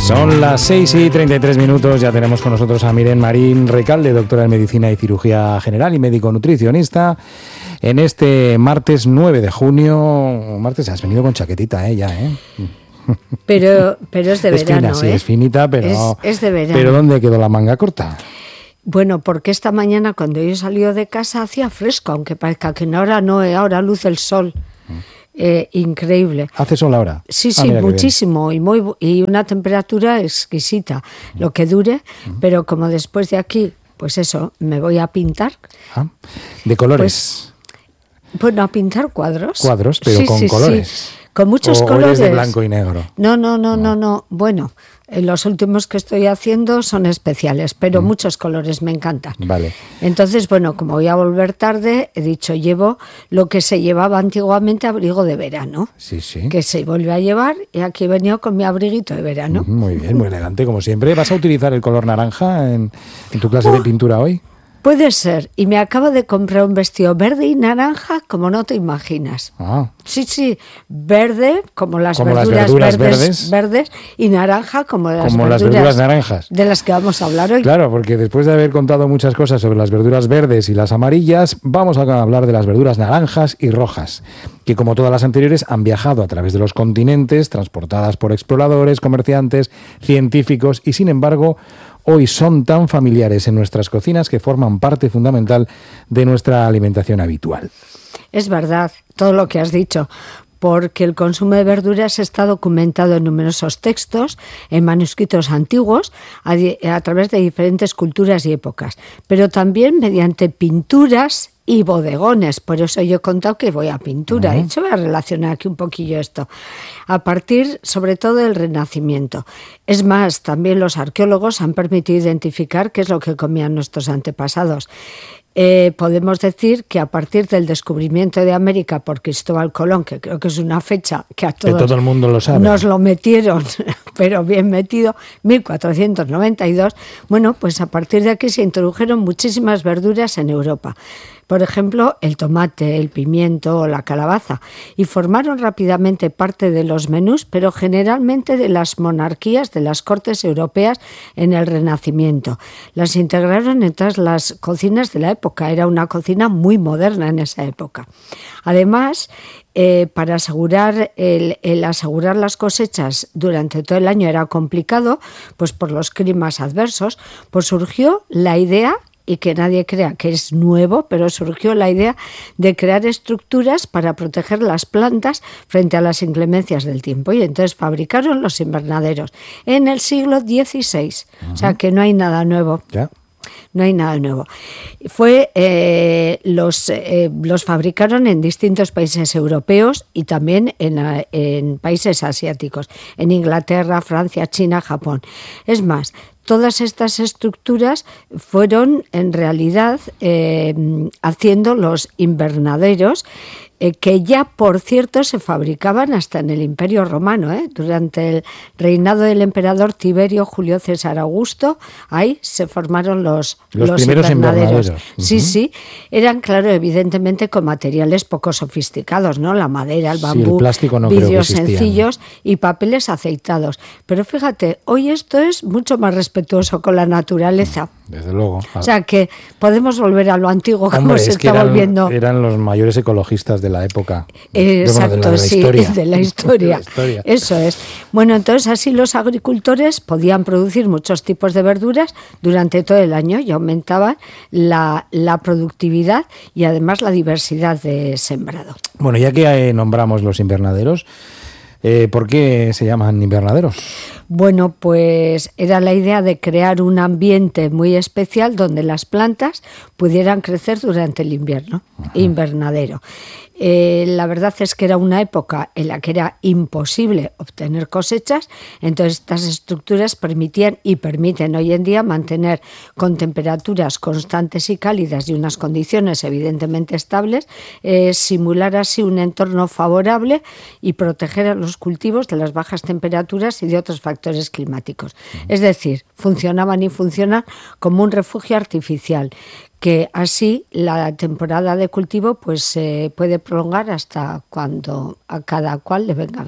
Son las 6:33, ya tenemos con nosotros a Miren Marín Recalde, doctora en Medicina y Cirugía General y médico nutricionista, en este martes 9 de junio. Martes, has venido con chaquetita, Pero es de verano, fina, sí, es finita, pero es de verano. ¿Pero dónde quedó la manga corta? Bueno, porque esta mañana cuando yo salí de casa hacía fresco, aunque parezca que ahora no, ahora luce el sol. Increíble. ¿Hace sol ahora? Sí, muchísimo y una temperatura exquisita, lo que dure, pero como después de aquí, pues eso, me voy a pintar. ¿De colores? Bueno, a pintar cuadros. Cuadros, pero con colores. Sí. Con muchos colores. ¿O eres de blanco y negro? No. Bueno, los últimos que estoy haciendo son especiales, pero muchos colores me encantan. Vale. Entonces, bueno, como voy a volver tarde, he dicho, llevo lo que se llevaba antiguamente, abrigo de verano. Sí. Que se vuelve a llevar, y aquí he venido con mi abriguito de verano. Muy bien, muy elegante, como siempre. ¿Vas a utilizar el color naranja en tu clase de pintura hoy? Puede ser, y me acabo de comprar un vestido verde y naranja como no te imaginas. Sí, verde como las verduras verdes y naranja como las verduras naranjas. De las que vamos a hablar hoy. Claro, porque después de haber contado muchas cosas sobre las verduras verdes y las amarillas, vamos a hablar de las verduras naranjas y rojas, que como todas las anteriores han viajado a través de los continentes, transportadas por exploradores, comerciantes, científicos y sin embargo hoy son tan familiares en nuestras cocinas que forman parte fundamental de nuestra alimentación habitual. Es verdad, todo lo que has dicho, porque el consumo de verduras está documentado en numerosos textos, en manuscritos antiguos, a través de diferentes culturas y épocas, pero también mediante pinturas y bodegones. Por eso yo he contado que voy a pintura. De hecho, voy a relacionar aquí un poquillo esto. A partir, sobre todo, del Renacimiento. Es más, también los arqueólogos han permitido identificar qué es lo que comían nuestros antepasados. Podemos decir que a partir del descubrimiento de América por Cristóbal Colón, que creo que es una fecha que a todos todo el mundo lo sabe, nos lo metieron, pero bien metido, 1492, bueno, pues a partir de aquí se introdujeron muchísimas verduras en Europa. Por ejemplo, el tomate, el pimiento o la calabaza, y formaron rápidamente parte de los menús, pero generalmente de las monarquías, de las cortes europeas en el Renacimiento. Las integraron en todas las cocinas de la época, era una cocina muy moderna en esa época. Además, para asegurar asegurar las cosechas durante todo el año era complicado, pues por los climas adversos, pues surgió la idea, y que nadie crea que es nuevo, pero surgió la idea de crear estructuras para proteger las plantas frente a las inclemencias del tiempo. Y entonces fabricaron los invernaderos en el siglo XVI. O sea que no hay nada nuevo. ¿Ya? No hay nada nuevo. Los fabricaron en distintos países europeos y también en países asiáticos, en Inglaterra, Francia, China, Japón. Es más, todas estas estructuras fueron en realidad haciendo los invernaderos, que ya, por cierto, se fabricaban hasta en el Imperio Romano, durante el reinado del emperador Tiberio Julio César Augusto. Ahí se formaron los primeros invernaderos. Sí, eran, claro, evidentemente con materiales poco sofisticados, ¿no? La madera, el bambú, el plástico no vidrios sencillos y papeles aceitados. Pero fíjate, hoy esto es mucho más respetuoso con la naturaleza. Desde luego. O sea que podemos volver a lo antiguo, como se está volviendo. Eran los mayores ecologistas de la época. Exacto, de la historia. Eso es. Bueno, entonces así los agricultores podían producir muchos tipos de verduras durante todo el año y aumentaban la productividad y además la diversidad de sembrado. Bueno, ya que nombramos los invernaderos, ¿por qué se llaman invernaderos? Bueno, pues era la idea de crear un ambiente muy especial donde las plantas pudieran crecer durante el invierno, invernadero. La verdad es que era una época en la que era imposible obtener cosechas, entonces estas estructuras permitían y permiten hoy en día mantener con temperaturas constantes y cálidas y unas condiciones evidentemente estables, simular así un entorno favorable y proteger a los cultivos de las bajas temperaturas y de otros factores climáticos. Es decir, funcionaban y funcionan como un refugio artificial, que así la temporada de cultivo pues se puede prolongar hasta cuando a cada cual le venga bien.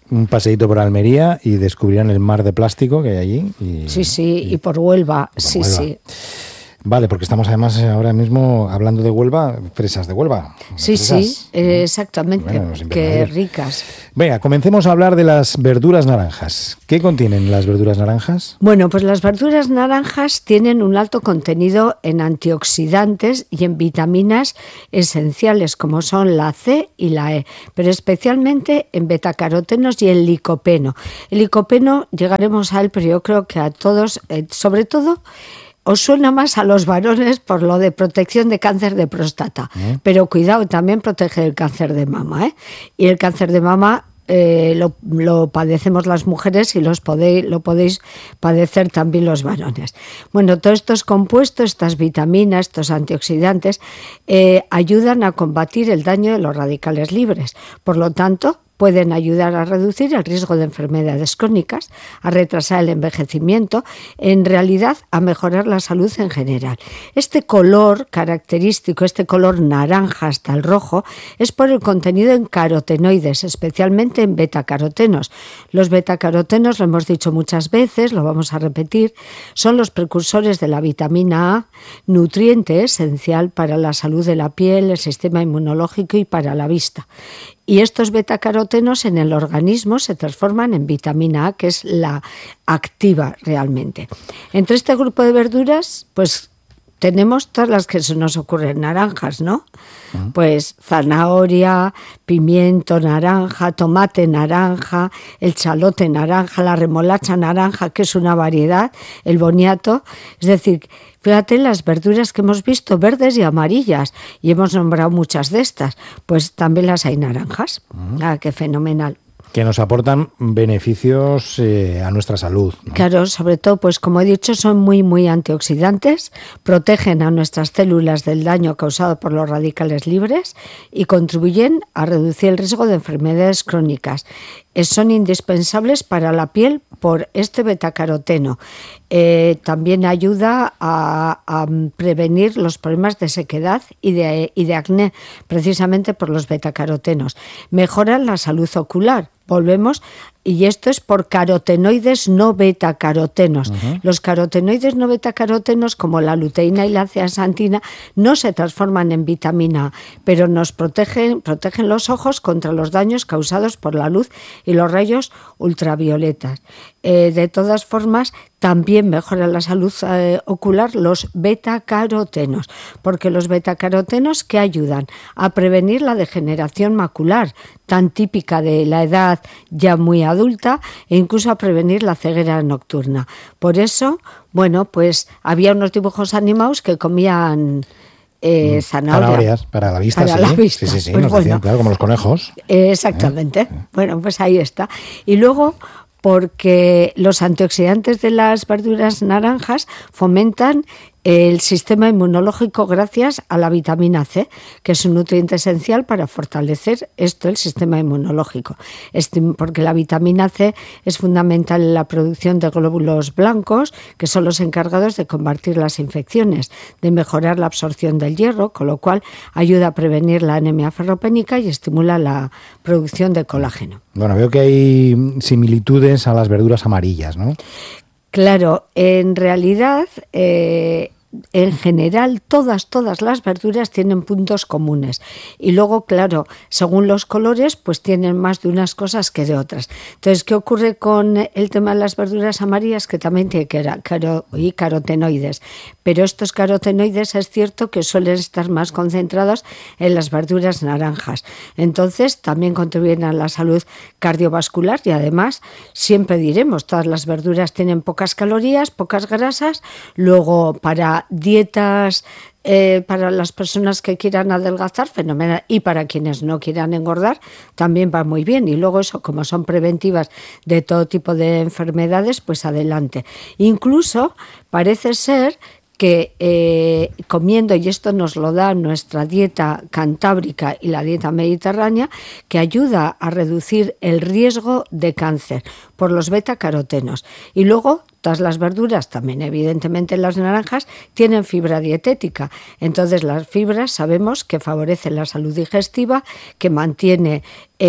un paseíto por Almería y descubrirán el mar de plástico que hay allí. Y por Huelva, sí. Vale, porque estamos además ahora mismo hablando de Huelva, fresas de Huelva. Sí, exactamente, bueno, qué ricas. Venga, comencemos a hablar de las verduras naranjas. ¿Qué contienen las verduras naranjas? Bueno, pues las verduras naranjas tienen un alto contenido en antioxidantes y en vitaminas esenciales como son la C y la E, pero especialmente en betacarotenos y en licopeno. El licopeno llegaremos a él, pero yo creo que a todos, sobre todo, os suena más a los varones por lo de protección de cáncer de próstata, pero cuidado, también protege el cáncer de mama, y el cáncer de mama lo padecemos las mujeres y lo podéis padecer también los varones. Bueno, todos estos compuestos, estas vitaminas, estos antioxidantes, ayudan a combatir el daño de los radicales libres. Por lo tanto, pueden ayudar a reducir el riesgo de enfermedades crónicas, a retrasar el envejecimiento, en realidad a mejorar la salud en general. Este color característico, este color naranja hasta el rojo, es por el contenido en carotenoides, especialmente en betacarotenos. Los betacarotenos, lo hemos dicho muchas veces, lo vamos a repetir, son los precursores de la vitamina A, nutriente esencial para la salud de la piel, el sistema inmunológico y para la vista. Y estos betacarotenos en el organismo se transforman en vitamina A, que es la activa realmente. Entre este grupo de verduras, pues tenemos todas las que se nos ocurren naranjas, ¿no? Pues zanahoria, pimiento naranja, tomate naranja, el chalote naranja, la remolacha naranja, que es una variedad, el boniato, es decir, fíjate las verduras que hemos visto, verdes y amarillas, y hemos nombrado muchas de estas, pues también las hay naranjas. Qué fenomenal. Que nos aportan beneficios a nuestra salud, ¿no? Claro, sobre todo, pues como he dicho, son muy, muy antioxidantes, protegen a nuestras células del daño causado por los radicales libres y contribuyen a reducir el riesgo de enfermedades crónicas. Son indispensables para la piel por este betacaroteno. También ayuda a prevenir los problemas de sequedad y de acné, precisamente por los betacarotenos. Mejoran la salud ocular. Volvemos, y esto es por carotenoides no betacarotenos. Los carotenoides no betacarotenos, como la luteína y la zeaxantina, no se transforman en vitamina A, pero nos protegen los ojos contra los daños causados por la luz y los rayos ultravioletas. De todas formas, también mejoran la salud ocular los betacarotenos, porque los betacarotenos que ayudan a prevenir la degeneración macular, tan típica de la edad ya muy adulta, e incluso a prevenir la ceguera nocturna. Por eso, bueno, pues había unos dibujos animados que comían zanahorias para la vista, la vista. Sí, pues nos decían, claro, como los conejos. Exactamente. Bueno, pues ahí está. Y luego, porque los antioxidantes de las verduras naranjas fomentan el sistema inmunológico gracias a la vitamina C, que es un nutriente esencial para fortalecer el sistema inmunológico. Porque la vitamina C es fundamental en la producción de glóbulos blancos, que son los encargados de combatir las infecciones, de mejorar la absorción del hierro, con lo cual ayuda a prevenir la anemia ferropénica y estimula la producción de colágeno. Bueno, veo que hay similitudes a las verduras amarillas, ¿no? Claro, en realidad, en general, todas las verduras tienen puntos comunes. Y luego, claro, según los colores, pues tienen más de unas cosas que de otras. Entonces, ¿qué ocurre con el tema de las verduras amarillas? Que también tiene carotenoides. Pero estos carotenoides es cierto que suelen estar más concentrados en las verduras naranjas. Entonces, también contribuyen a la salud cardiovascular y además, siempre diremos, todas las verduras tienen pocas calorías, pocas grasas. Luego, para dietas, para las personas que quieran adelgazar, fenomenal, y para quienes no quieran engordar, también va muy bien. Y luego eso, como son preventivas de todo tipo de enfermedades, pues adelante. Incluso parece ser que comiendo, y esto nos lo da nuestra dieta cantábrica y la dieta mediterránea, que ayuda a reducir el riesgo de cáncer, por los betacarotenos. Y luego, todas las verduras, también evidentemente las naranjas, tienen fibra dietética. Entonces las fibras sabemos que favorecen la salud digestiva, que mantiene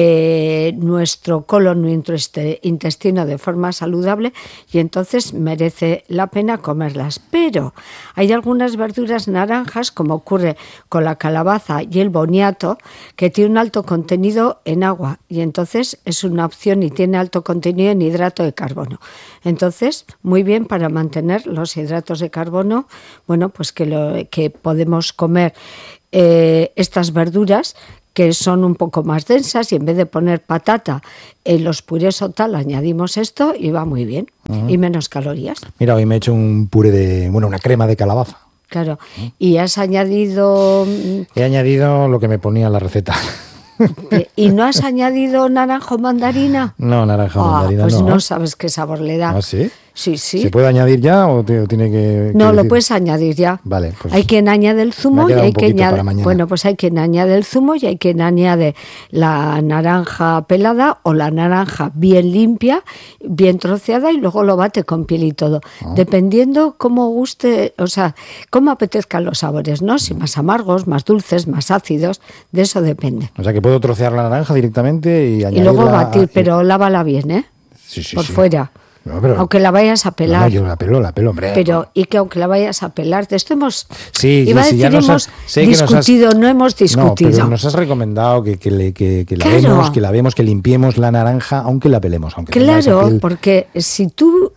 nuestro colon, nuestro intestino de forma saludable, y entonces merece la pena comerlas. Pero hay algunas verduras naranjas, como ocurre con la calabaza y el boniato, que tiene un alto contenido en agua, y entonces es una opción y tiene alto contenido en hidrato de carbono. Entonces, muy bien para mantener los hidratos de carbono, bueno, pues que podemos comer estas verduras que son un poco más densas, y en vez de poner patata en los purés o tal, añadimos esto y va muy bien. Y menos calorías. Mira, hoy me he hecho un puré una crema de calabaza. Claro. ¿Y has añadido...? He añadido lo que me ponía en la receta. ¿Y no has añadido naranja o mandarina? No, naranja o mandarina pues no. no sabes qué sabor le da. ¿Ah, sí? Sí, sí. ¿Se puede añadir ya o tiene que No, lo decir? puedes añadir ya. Vale, pues hay quien añade el zumo me ha y quedado hay un quien poquito para añade, mañana. bueno, pues hay quien añade el zumo y hay quien añade la naranja pelada o la naranja bien limpia, bien troceada, y luego lo bate con piel y todo. Dependiendo cómo guste, o sea, cómo apetezcan los sabores, ¿no? Si más amargos, más dulces, más ácidos, de eso depende. O sea, que puedo trocear la naranja directamente y añadirla... Y luego batir, pero lávala bien, ¿eh? Sí, por sí. fuera. No, pero... Aunque la vayas a pelar. No, yo la pelo, hombre. Pero, y que aunque la vayas a pelar, de esto hemos... Sí, iba a sí, decir, ya hemos sé que discutido, no hemos discutido. No, pero nos has recomendado que Claro. la vemos, que limpiemos la naranja, aunque la pelemos. Aunque tenga esa Claro, piel. porque si tú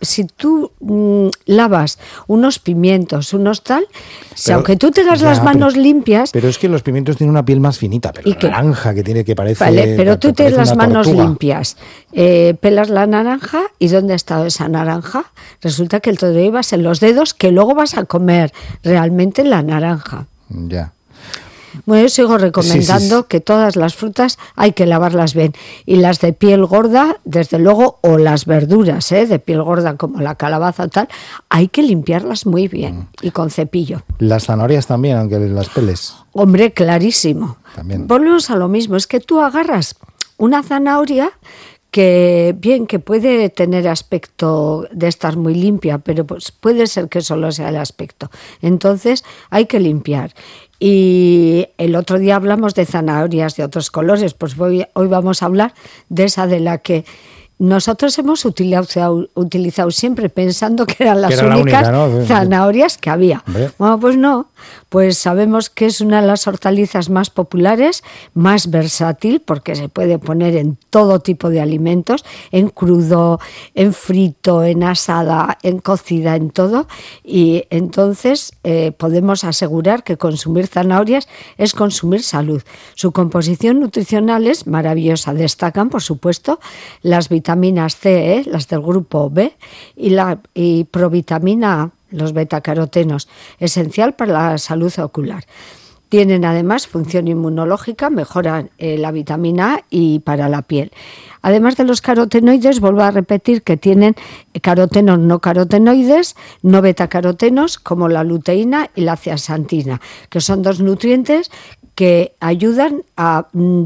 lavas unos pimientos, unos tal, si aunque tú tengas ya, las manos limpias... Pero es que los pimientos tienen una piel más finita, pero ¿Y la qué? naranja que parece... Vale, pero tú tienes las una manos tortuga. limpias, pelas la naranja, ¿y dónde ha estado esa naranja? Resulta que el todo llevas en los dedos, que luego vas a comer realmente la naranja. Ya. Bueno, yo sigo recomendando Sí. que todas las frutas hay que lavarlas bien, y las de piel gorda, desde luego, o las verduras de piel gorda como la calabaza o tal, hay que limpiarlas muy bien y con cepillo. Las zanahorias también, aunque las peles. Hombre, clarísimo. También. Volvemos a lo mismo, es que tú agarras una zanahoria que puede tener aspecto de estar muy limpia, pero pues puede ser que solo sea el aspecto. Entonces hay que limpiar. Y el otro día hablamos de zanahorias de otros colores, pues hoy vamos a hablar de esa de la que nosotros hemos utilizado siempre pensando que eran las únicas zanahorias que había. Hombre. Bueno, pues no, pues sabemos que es una de las hortalizas más populares, más versátil, porque se puede poner en todo tipo de alimentos, en crudo, en frito, en asada, en cocida, en todo, y entonces podemos asegurar que consumir zanahorias es consumir salud. Su composición nutricional es maravillosa. Destacan, por supuesto, las vitaminas C, las del grupo B, y provitamina A, los betacarotenos, esencial para la salud ocular. Tienen además función inmunológica, mejoran la vitamina A y para la piel. Además de los carotenoides, vuelvo a repetir que tienen carotenos no carotenoides, no betacarotenos, como la luteína y la zeaxantina, que son dos nutrientes que ayudan a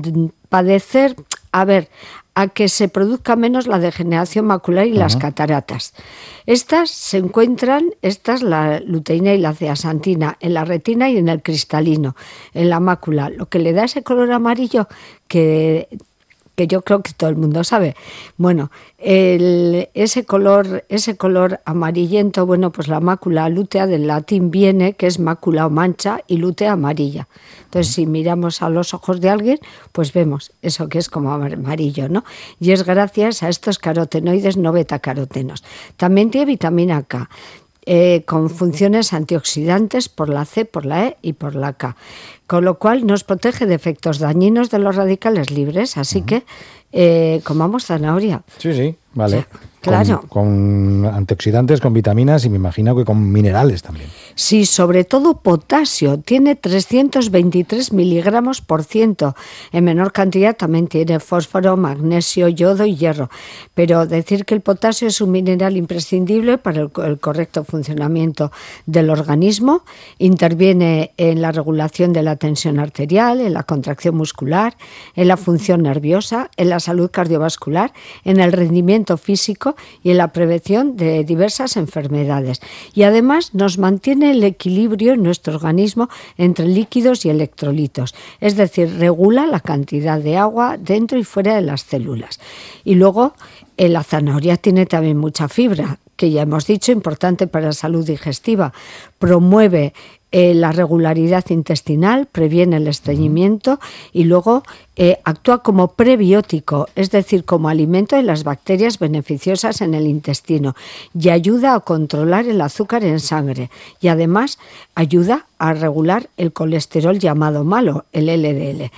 a que se produzca menos la degeneración macular y las cataratas. Estas se encuentran, la luteína y la zeaxantina, en la retina y en el cristalino, en la mácula, lo que le da ese color amarillo que yo creo que todo el mundo sabe. Bueno, ese color amarillento, bueno, pues la mácula lútea del latín viene, que es mácula o mancha, y lútea amarilla. Entonces, si miramos a los ojos de alguien, pues vemos eso que es como amarillo, ¿no? Y es gracias a estos carotenoides no betacarotenos. También tiene vitamina K, con funciones antioxidantes por la C, por la E y por la K, con lo cual nos protege de efectos dañinos de los radicales libres, así que comamos zanahoria. Sí, vale. Sí, claro. Con antioxidantes, con vitaminas y me imagino que con minerales también. Sí, sobre todo potasio, tiene 323 miligramos por ciento. En menor cantidad también tiene fósforo, magnesio, yodo y hierro. Pero decir que el potasio es un mineral imprescindible para el correcto funcionamiento del organismo, interviene en la regulación de la tensión arterial, en la contracción muscular, en la función nerviosa, en la salud cardiovascular, en el rendimiento físico y en la prevención de diversas enfermedades. Y además nos mantiene el equilibrio en nuestro organismo entre líquidos y electrolitos, es decir, regula la cantidad de agua dentro y fuera de las células. Y luego la zanahoria tiene también mucha fibra, que ya hemos dicho, importante para la salud digestiva. Promueve la regularidad intestinal, previene el estreñimiento y luego actúa como prebiótico, es decir, como alimento de las bacterias beneficiosas en el intestino y ayuda a controlar el azúcar en sangre y además ayuda a regular el colesterol llamado malo, el LDL.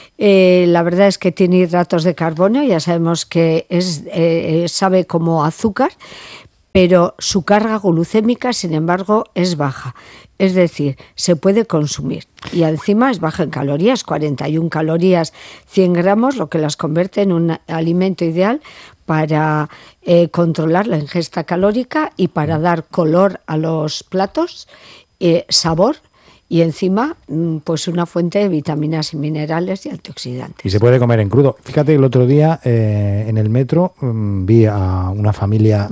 La verdad es que tiene hidratos de carbono, ya sabemos que sabe como azúcar, pero su carga glucémica, sin embargo, es baja. Es decir, se puede consumir. Y encima es baja en calorías, 41 calorías, 100 gramos, lo que las convierte en un alimento ideal para controlar la ingesta calórica y para dar color a los platos, sabor y encima pues una fuente de vitaminas y minerales y antioxidantes. Y se puede comer en crudo. Fíjate, el otro día en el metro vi a una familia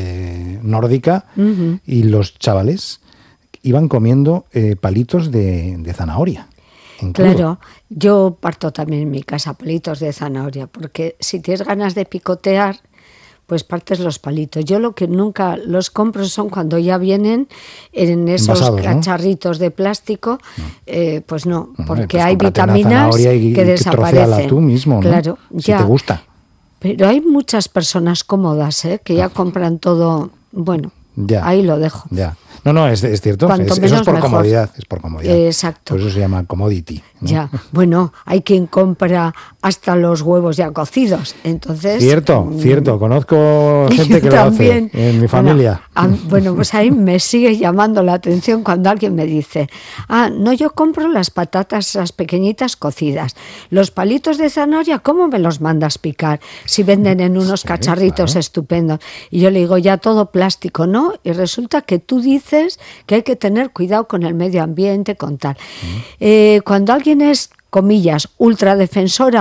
nórdica y los chavales iban comiendo palitos de zanahoria. Claro, yo parto también en mi casa palitos de zanahoria, porque si tienes ganas de picotear, pues partes los palitos. Yo lo que nunca los compro son cuando ya vienen en esos envasados, cacharritos, ¿no?, de plástico, pues no, porque pues hay vitaminas que desaparecen. Tú mismo, ¿no? Claro, si te gusta. Pero hay muchas personas cómodas, que ya compran todo, bueno, ya, ahí lo dejo. Ya. No, es cierto. Eso es por comodidad. Es por comodidad. Exacto. Por eso se llama commodity, ¿no? Ya. Bueno, hay quien compra hasta los huevos ya cocidos. Entonces. Cierto. Conozco gente que también lo hace en mi familia. Bueno, pues ahí me sigue llamando la atención cuando alguien me dice: no, yo compro las patatas, esas pequeñitas cocidas. Los palitos de zanahoria, ¿cómo me los mandas picar? Si venden en unos cacharritos estupendos. Y yo le digo, ya todo plástico, ¿no? Y resulta que tú dices que hay que tener cuidado con el medio ambiente, con tal. Cuando alguien es, comillas, ultradefensor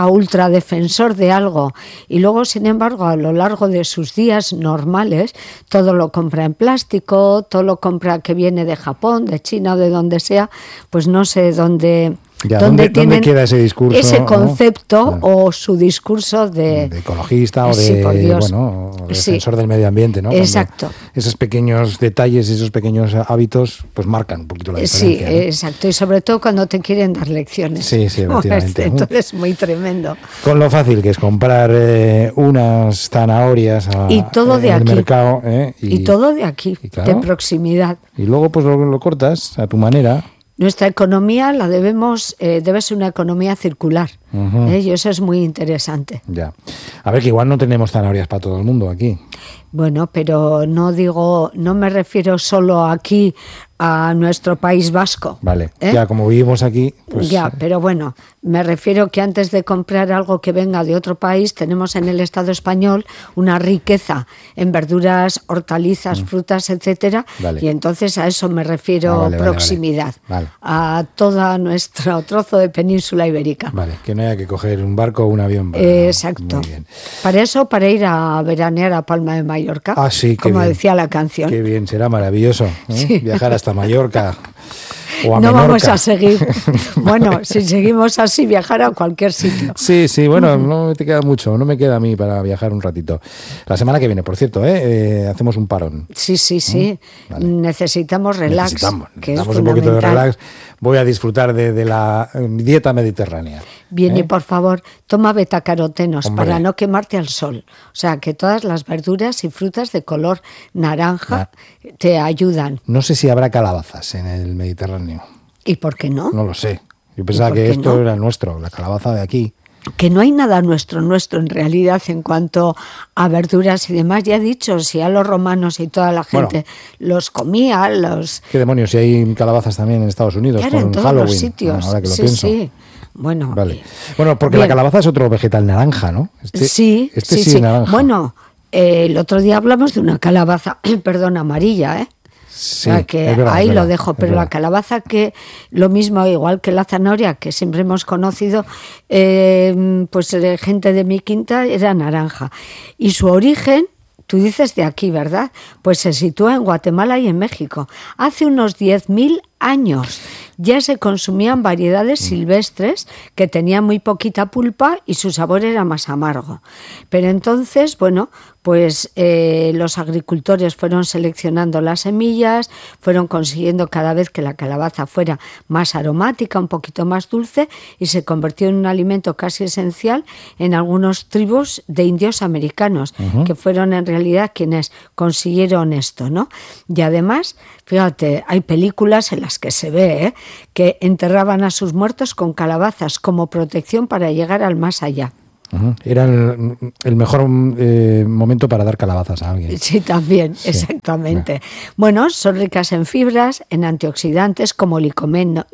de algo y luego, sin embargo, a lo largo de sus días normales, todo lo compra en plástico, todo lo compra que viene de Japón, de China o de donde sea, pues no sé dónde... ¿Dónde queda ese discurso? Ese concepto, ¿no? O su discurso de ecologista o de defensor del medio ambiente, ¿no? Exacto. Cuando esos pequeños detalles y esos pequeños hábitos pues marcan un poquito la diferencia. Sí, ¿no? Exacto. Y sobre todo cuando te quieren dar lecciones. Sí, efectivamente. Entonces, muy tremendo. Con lo fácil que es comprar unas zanahorias en el mercado. Y todo de aquí, claro, de proximidad. Y luego pues lo cortas a tu manera. Nuestra economía debe ser una economía circular, y eso es muy interesante. Ya. A ver, que igual no tenemos zanahorias para todo el mundo aquí. Bueno, pero no me refiero solo aquí a nuestro País Vasco. Vale, ya como vivimos aquí... Pues, ya, pero bueno, me refiero que antes de comprar algo que venga de otro país, tenemos en el Estado español una riqueza en verduras, hortalizas, frutas, etcétera, y entonces a eso me refiero, proximidad, vale. A todo nuestro trozo de península ibérica. Vale, que no haya que coger un barco o un avión. Exacto. Muy bien. Para ir a veranear a Palma de Mallorca, como decía la canción. Qué bien, será maravilloso, sí. Viajar hasta Mallorca o a no Menorca. Vamos a seguir. Bueno, si seguimos así, viajar a cualquier sitio. Sí, bueno, no te queda mucho, no me queda a mí para viajar un ratito. La semana que viene, por cierto, hacemos un parón. Sí. Vale. Necesitamos relax. Necesitamos un poquito de relax. Voy a disfrutar de la dieta mediterránea. Bien, y por favor, toma betacarotenos para no quemarte al sol. O sea, que todas las verduras y frutas de color naranja te ayudan. No sé si habrá calabazas en el Mediterráneo. ¿Y por qué no? No lo sé. Yo pensaba que esto era nuestro, la calabaza de aquí. Que no hay nada nuestro en realidad en cuanto a verduras y demás. Ya he dicho, si a los romanos y toda la gente los comía, ¿Qué demonios? Si hay calabazas también en Estados Unidos, claro, con en todos Halloween. Los sitios. Ahora que lo pienso. Sí. Bueno, vale. Porque la calabaza es otro vegetal naranja, ¿no? Este sí es naranja. Bueno, el otro día hablamos de una calabaza, amarilla, Sí, o sea que es verdad, ahí es lo verdad, dejo, es pero verdad. la calabaza, que lo mismo, igual que la zanahoria, que siempre hemos conocido, pues gente de mi quinta era naranja. Y su origen, tú dices de aquí, ¿verdad? Pues se sitúa en Guatemala y en México. Hace unos 10.000 años ya se consumían variedades silvestres que tenían muy poquita pulpa y su sabor era más amargo. Pero entonces, bueno, pues los agricultores fueron seleccionando las semillas, fueron consiguiendo cada vez que la calabaza fuera más aromática, un poquito más dulce, y se convirtió en un alimento casi esencial en algunos tribus de indios americanos, que fueron en realidad quienes consiguieron esto, ¿no? Y además, fíjate, hay películas en las que se ve que enterraban a sus muertos con calabazas como protección para llegar al más allá. Era el mejor momento para dar calabazas a alguien. Sí, también, Sí. exactamente. Bueno, son ricas en fibras, en antioxidantes como licopeno,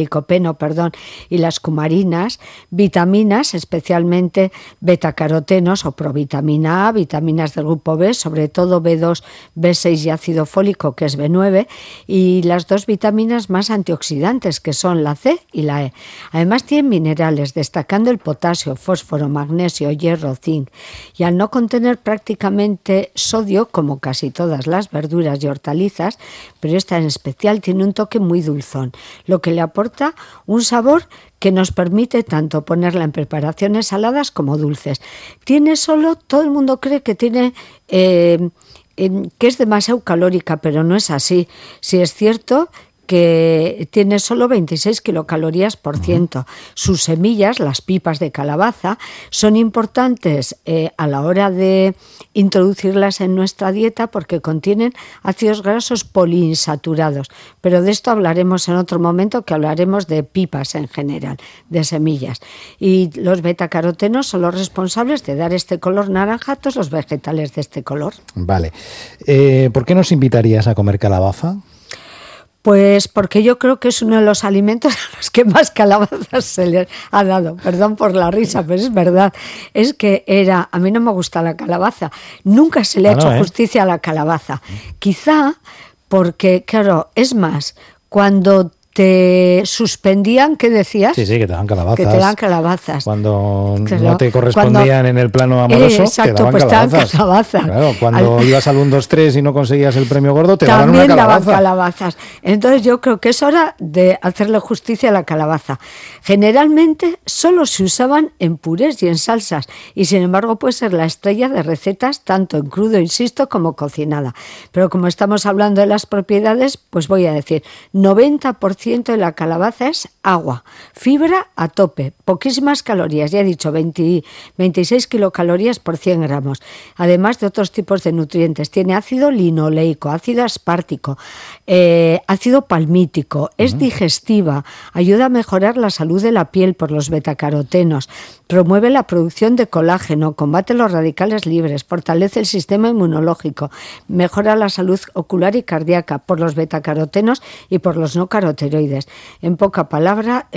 y las cumarinas, vitaminas, especialmente betacarotenos o provitamina A, vitaminas del grupo B, sobre todo B2, B6 y ácido fólico, que es B9, y las dos vitaminas más antioxidantes, que son la C y la E. Además tienen minerales, destacando el potasio, fósforo, magnesio, hierro, zinc, y al no contener prácticamente sodio, como casi todas las verduras y hortalizas, pero esta en especial tiene un toque muy dulzón, lo que le aporta un sabor que nos permite tanto ponerla en preparaciones saladas como dulces. Tiene solo, todo el mundo cree que tiene que es demasiado calórica, pero no es así. Si es cierto que tiene solo 26 kilocalorías por ciento. Sus semillas, las pipas de calabaza, son importantes a la hora de introducirlas en nuestra dieta porque contienen ácidos grasos poliinsaturados. Pero de esto hablaremos en otro momento, que hablaremos de pipas en general, de semillas. Y los betacarotenos son los responsables de dar este color naranja a todos los vegetales de este color. Vale. ¿Por qué nos invitarías a comer calabaza? Pues porque yo creo que es uno de los alimentos a los que más calabazas se les ha dado. Perdón por la risa, pero es verdad. Es que a mí no me gusta la calabaza. Nunca se le ha hecho justicia a la calabaza. Quizá porque, claro, es más, cuando te suspendían, ¿qué decías? Sí, que te dan calabazas. Que te dan calabazas. Cuando no te correspondían en el plano amoroso, exacto, te daban pues calabazas. Claro, cuando ibas al 1, 2, 3 y no conseguías el premio gordo, te daban una calabaza. También daban calabazas. Entonces yo creo que es hora de hacerle justicia a la calabaza. Generalmente solo se usaban en purés y en salsas, y sin embargo puede ser la estrella de recetas tanto en crudo, insisto, como cocinada. Pero como estamos hablando de las propiedades, pues voy a decir, 90% de la calabaza es agua, fibra a tope, poquísimas calorías, ya he dicho, 26 kilocalorías por 100 gramos, además de otros tipos de nutrientes. Tiene ácido linoleico, ácido aspartico, ácido palmítico, es digestiva, ayuda a mejorar la salud de la piel por los betacarotenos, promueve la producción de colágeno, combate los radicales libres, fortalece el sistema inmunológico, mejora la salud ocular y cardíaca por los betacarotenos y por los no caroteroides. En pocas palabras,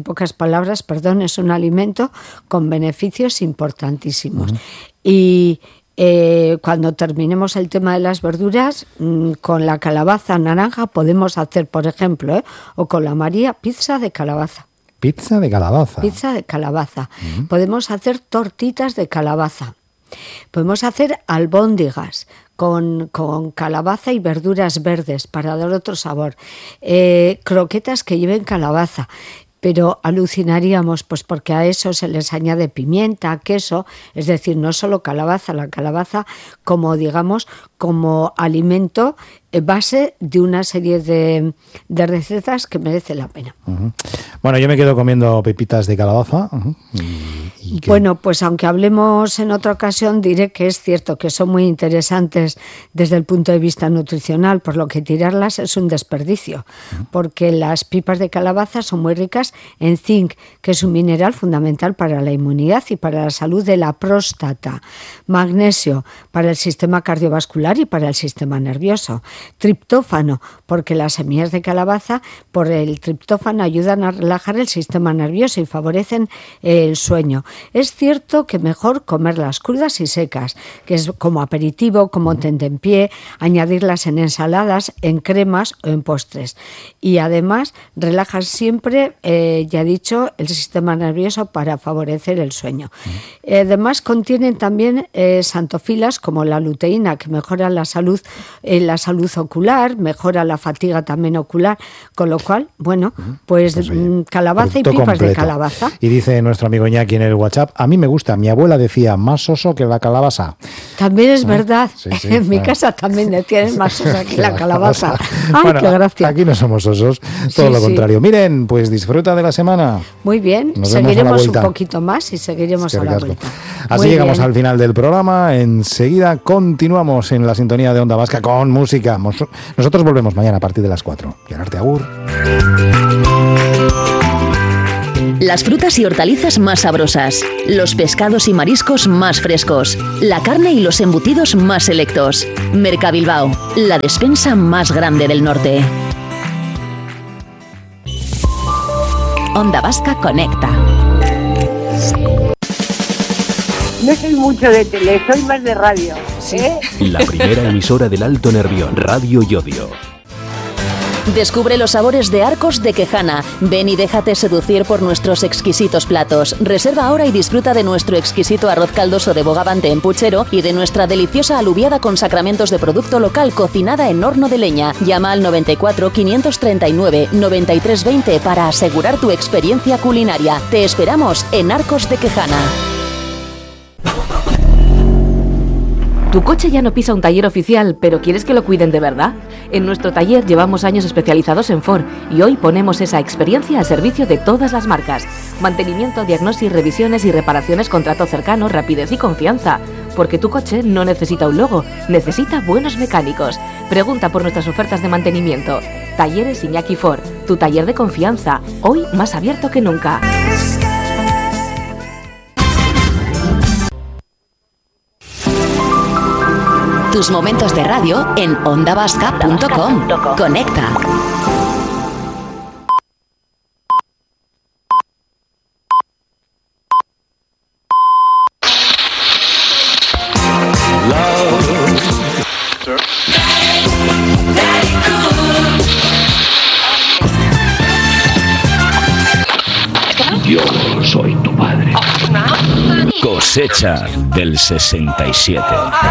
es un alimento con beneficios importantísimos. Y cuando terminemos el tema de las verduras, con la calabaza naranja podemos hacer, por ejemplo, o con la María, pizza de calabaza. Pizza de calabaza. Pizza de calabaza. Podemos hacer tortitas de calabaza. Podemos hacer albóndigas con calabaza y verduras verdes para dar otro sabor. Croquetas que lleven calabaza. Pero alucinaríamos, pues porque a eso se les añade pimienta, queso, es decir, no solo calabaza, la calabaza como, digamos, como alimento base de una serie de recetas que merece la pena. Bueno, yo me quedo comiendo pepitas de calabaza. Bueno, pues aunque hablemos en otra ocasión, diré que es cierto que son muy interesantes desde el punto de vista nutricional, por lo que tirarlas es un desperdicio, porque las pipas de calabaza son muy ricas en zinc, que es un mineral fundamental para la inmunidad y para la salud de la próstata, magnesio para el sistema cardiovascular muscular y para el sistema nervioso. Triptófano, porque las semillas de calabaza, por el triptófano, ayudan a relajar el sistema nervioso y favorecen el sueño. Es cierto que mejor comerlas crudas y secas, que es como aperitivo, como tentempié, añadirlas en ensaladas, en cremas o en postres. Y además relajan siempre, ya he dicho, el sistema nervioso para favorecer el sueño. Además contienen también xantofilas como la luteína, que mejora la salud ocular, mejora la fatiga también ocular, con lo cual, bueno, pues calabaza y pipas completo de calabaza. Y dice nuestro amigo Iñaki en el WhatsApp, a mí me gusta, mi abuela decía, más soso que la calabaza. También es verdad, sí, en mi casa también decían más soso que la calabaza. Ay, bueno, qué gracia. Aquí no somos osos, todo lo contrario. Miren, pues disfruta de la semana. Muy bien, seguiremos un poquito más y seguiremos a la vuelta. Así llegamos al final del programa. Enseguida continuamos en la sintonía de Onda Vasca con música. Nosotros volvemos mañana a partir de las 4. Gerarte agur. Las frutas y hortalizas más sabrosas, los pescados y mariscos más frescos, la carne y los embutidos más selectos. Mercabilbao, la despensa más grande del norte. Onda Vasca conecta. No soy mucho de tele, soy más de radio. La primera emisora del Alto Nervión, Radio Llodio. Descubre los sabores de Arcos de Quejana. Ven y déjate seducir por nuestros exquisitos platos. Reserva ahora y disfruta de nuestro exquisito arroz caldoso de bogavante en puchero y de nuestra deliciosa alubiada con sacramentos de producto local cocinada en horno de leña. Llama al 94 539 93 20 para asegurar tu experiencia culinaria. Te esperamos en Arcos de Quejana. ¿Tu coche ya no pisa un taller oficial, pero quieres que lo cuiden de verdad? En nuestro taller llevamos años especializados en Ford y hoy ponemos esa experiencia al servicio de todas las marcas. Mantenimiento, diagnosis, revisiones y reparaciones con trato cercano, rapidez y confianza. Porque tu coche no necesita un logo, necesita buenos mecánicos. Pregunta por nuestras ofertas de mantenimiento. Talleres Iñaki Ford, tu taller de confianza, hoy más abierto que nunca. Tus momentos de radio en ondavasca.com. Conecta. Yo soy tu padre. Cosecha del 67.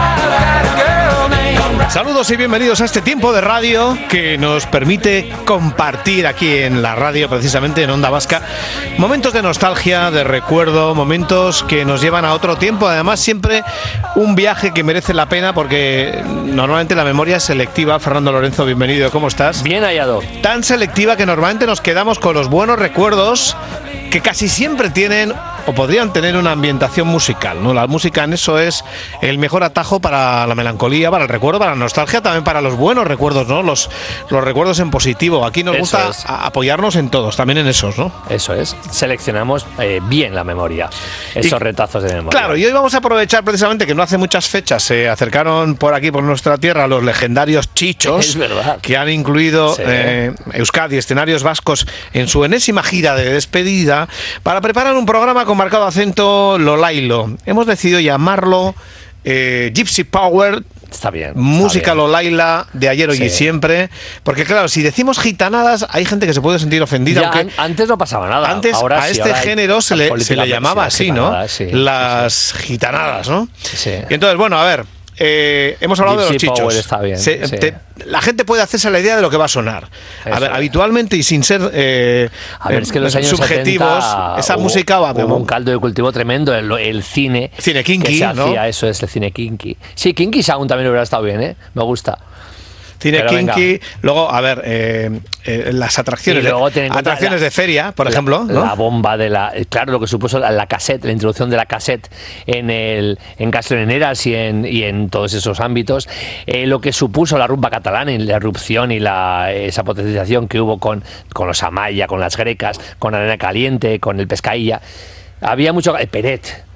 Saludos y bienvenidos a este tiempo de radio que nos permite compartir aquí en la radio, precisamente en Onda Vasca, momentos de nostalgia, de recuerdo, momentos que nos llevan a otro tiempo. Además, siempre un viaje que merece la pena porque normalmente la memoria es selectiva. Fernando Lorenzo, bienvenido, ¿cómo estás? Bien hallado. Tan selectiva que normalmente nos quedamos con los buenos recuerdos que casi siempre tienen o podrían tener una ambientación musical, ¿no? La música en eso es el mejor atajo para la melancolía, para el recuerdo, para la nostalgia, también para los buenos recuerdos, ¿no? Los recuerdos en positivo. Aquí nos gusta apoyarnos en todos, también en esos, ¿no? Eso es. Seleccionamos bien la memoria, esos retazos de memoria. Claro, y hoy vamos a aprovechar precisamente que no hace muchas fechas se acercaron por aquí, por nuestra tierra, los legendarios chichos, es verdad, que han incluido Euskadi, escenarios vascos, en su enésima gira de despedida, para preparar un programa con marcado acento lolailo. Hemos decidido llamarlo Gypsy Power. Está bien. Música lolaila de ayer, hoy y siempre. Porque claro, si decimos gitanadas, hay gente que se puede sentir ofendida. Ya, aunque antes no pasaba nada. Antes ahora a sí, este género se le llamaba así, ¿no? Sí, las gitanadas, ¿no? Sí. Y entonces, bueno, a ver, hemos hablado Gypsy de los chichos. Power está bien, sí. La gente puede hacerse la idea de lo que va a sonar. Eso. A ver, habitualmente y sin ser es que en los años subjetivos, 70 esa música va hubo un caldo de cultivo tremendo, el cine kinky, que se ¿no? hacía, eso es el cine kinky. Sí, kinky sound también hubiera estado bien, me gusta. Cine kinky, luego, a ver, las atracciones, atracciones de feria, por ejemplo, ¿no? La bomba de claro, lo que supuso la cassette, la introducción de la cassette en gasolineras y en todos esos ámbitos, lo que supuso la rumba catalana, la erupción y esa potenciación que hubo con los Amaya, con las grecas, con Arena Caliente, con el Pescailla. Había mucho... Peret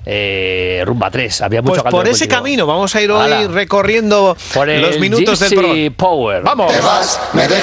Rumba 3. Había mucho Pues por ese camino vamos a ir hoy recorriendo por los minutos del programa. Power. ¡Vamos! Te vas, me dejas